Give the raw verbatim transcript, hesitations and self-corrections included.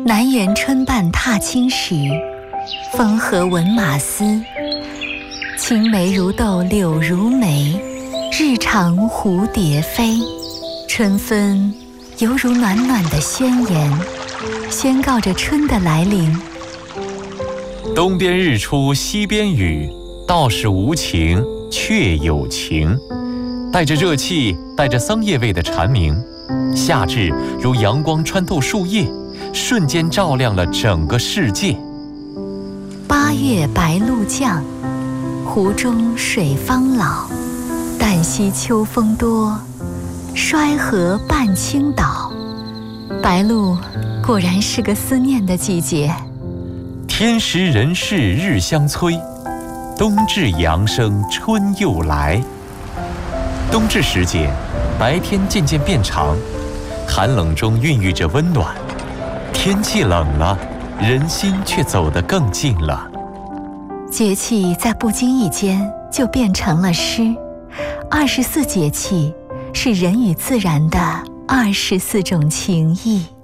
南园春半踏青时，风和闻马嘶。青梅如豆柳如眉，日长蝴蝶飞。春分犹如暖暖的宣言，宣告着春的来临。 东边日出西边雨，道是无晴却有晴。带着热气，带着桑叶味的蝉鸣，夏至如阳光穿透树叶，瞬间照亮了整个世界。 八月白露降，湖中水方老。旦夕秋风多，衰河半倾倒。白露果然是个思念的季节。 天时人事日相催，冬至阳生春又来。冬至时节，白天渐渐变长，寒冷中孕育着温暖。天气冷了，人心却走得更近了。 节气在不经意间就变成了诗。二十四节气是人与自然的二十四种情谊。